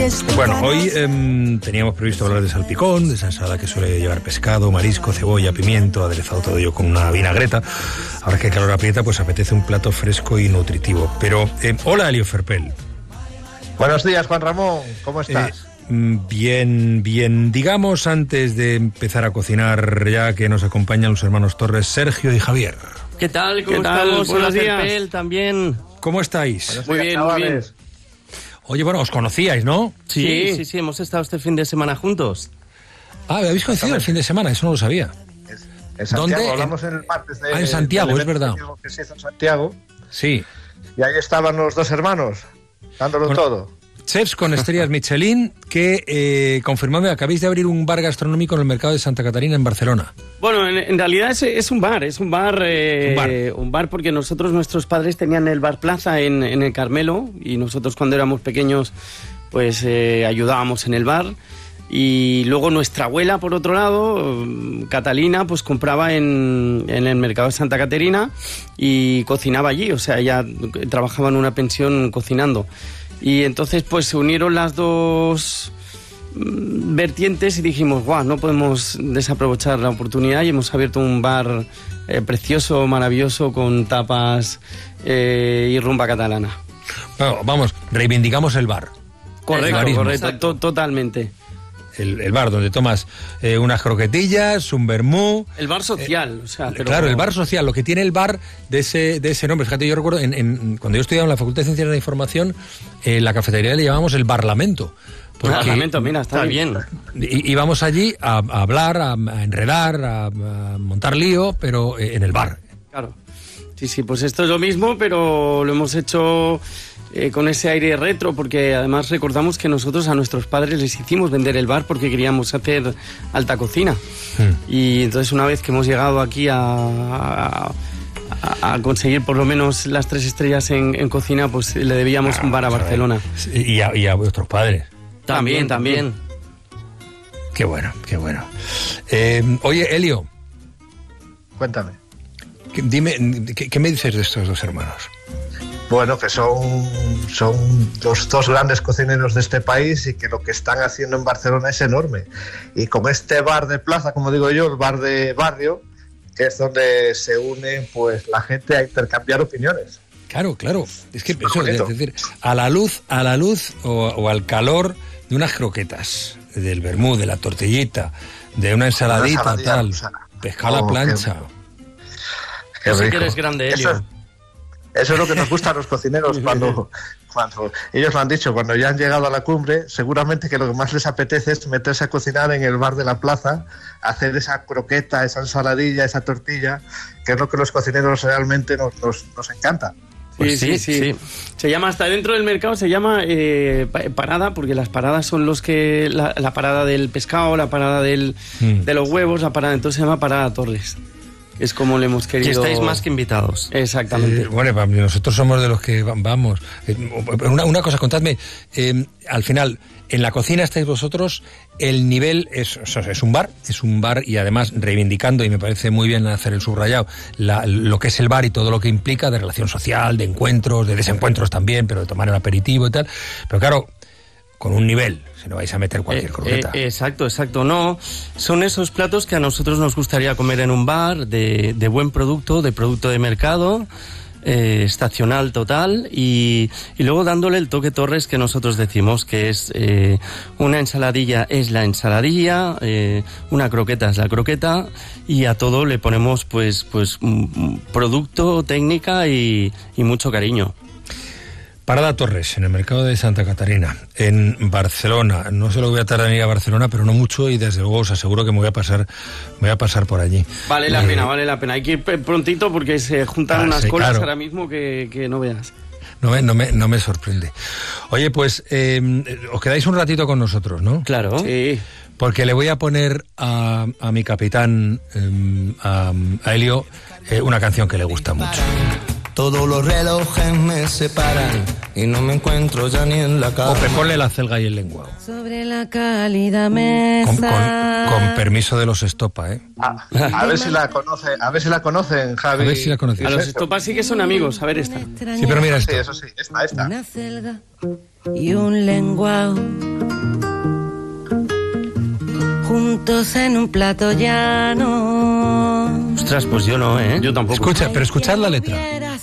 Bueno, hoy teníamos previsto hablar de salpicón, de esa ensalada que suele llevar pescado, marisco, cebolla, pimiento, aderezado todo ello con una vinagreta. Ahora que el calor aprieta, pues apetece un plato fresco y nutritivo. Pero, hola, Elio Ferpel. Buenos días, Juan Ramón, ¿cómo estás? Bien. Digamos, antes de empezar a cocinar, ya que nos acompañan los hermanos Torres, Sergio y Javier. ¿Qué tal? ¿Cómo estamos? Buenos días. Ferpel también. ¿Cómo estáis? Muy bien, muy bien. Oye, bueno, os conocíais, ¿no? Sí, hemos estado este fin de semana juntos. Ah, ¿habéis coincidido el fin de semana? Eso no lo sabía. En Santiago, ¿Dónde? hablamos en el martes de... en Santiago, es verdad. Que se hizo en Santiago. Sí. Y ahí estaban los dos hermanos, dándolo todo. Chefs con estrellas Michelin que, confirmadme, acabáis de abrir un bar gastronómico en el mercado de Santa Catarina, en Barcelona. Bueno, en realidad es un bar, un bar porque nuestros padres tenían el bar Plaza en el Carmelo, y nosotros cuando éramos pequeños pues ayudábamos en el bar. Y luego nuestra abuela, por otro lado, Catalina, pues compraba en el mercado de Santa Catarina y cocinaba allí, o sea, ella trabajaba en una pensión cocinando. Y entonces pues se unieron las dos vertientes y dijimos, guau, no podemos desaprovechar la oportunidad, y hemos abierto un bar precioso, maravilloso, con tapas y rumba catalana. Bueno, vamos, reivindicamos el bar. Correcto, totalmente. El bar donde tomas unas croquetillas, un vermú. El bar social, o sea... Pero claro, el bar social, lo que tiene el bar de ese nombre. Fíjate, yo recuerdo, cuando yo estudiaba en la Facultad de Ciencias de la Información, la cafetería le llamábamos el Barlamento. Parlamento, mira, está bien. Íbamos allí a hablar, a enredar, a montar lío, pero en el bar. Claro. Sí, pues esto es lo mismo, pero lo hemos hecho con ese aire retro, porque además recordamos que nosotros a nuestros padres les hicimos vender el bar porque queríamos hacer alta cocina. Y entonces, una vez que hemos llegado aquí a conseguir por lo menos las 3 estrellas en cocina, pues le debíamos un bar a Barcelona. Y a vuestros padres. También. Qué bueno. Oye, Elio. Cuéntame. Dime, ¿qué me dices de estos dos hermanos? Bueno, que son los dos grandes cocineros de este país, y que lo que están haciendo en Barcelona es enorme. Y con este bar de plaza, como digo yo, el bar de barrio, que es donde se une pues la gente a intercambiar opiniones. Claro. Es que eso, es decir, a la luz o al calor de unas croquetas, del vermú, de la tortillita, de una ensaladita, tal, pescado a la plancha. Qué rico. Sí que eres grande, Elio. Eso es lo que nos gusta a los cocineros cuando ellos lo han dicho, cuando ya han llegado a la cumbre, seguramente que lo que más les apetece es meterse a cocinar en el bar de la plaza, hacer esa croqueta, esa ensaladilla, esa tortilla, que es lo que los cocineros realmente nos encanta. Pues sí. Se llama, hasta dentro del mercado se llama parada, porque las paradas son los que la parada del pescado, la parada de los huevos, la parada, entonces se llama Parada Torres. Es como le hemos querido... Y estáis más que invitados. Exactamente. Bueno, nosotros somos de los que vamos. Una cosa, contadme, al final, en la cocina estáis vosotros, el nivel es un bar, y además reivindicando, y me parece muy bien hacer el subrayado, lo que es el bar y todo lo que implica de relación social, de encuentros, de desencuentros también, pero de tomar el aperitivo y tal. Pero claro, con un nivel, si no vais a meter cualquier croqueta. Exacto. No, son esos platos que a nosotros nos gustaría comer en un bar, de buen producto, de mercado, estacional total, y luego dándole el toque Torres que nosotros decimos, que es una ensaladilla es la ensaladilla, una croqueta es la croqueta, y a todo le ponemos pues producto, técnica y mucho cariño. Parada Torres, en el mercado de Santa Catarina, en Barcelona. No sé lo que voy a tardar en ir a Barcelona, pero no mucho, y desde luego os aseguro que me voy a pasar por allí. Vale la pena. Hay que ir prontito porque se juntan unas colas ahora mismo que no veas. No me sorprende. Oye, pues os quedáis un ratito con nosotros, ¿no? Claro. Sí. Porque le voy a poner a mi capitán, a Elio, una canción que le gusta mucho. Todos los relojes me separan y no me encuentro ya ni en la cama. Ope, ponle la celga y el lenguado. Sobre la cálida mesa. Con permiso de los Estopa, ¿eh? A ver si la conocen, Javi. A ver si la conocen. A los Estopa sí que son amigos, a ver esta. Sí, pero mira esto. Sí, eso sí, esta. Una celga y un lenguao juntos en un plato llano. Ostras, pues yo no, ¿eh? Yo tampoco. Pero escuchad la letra.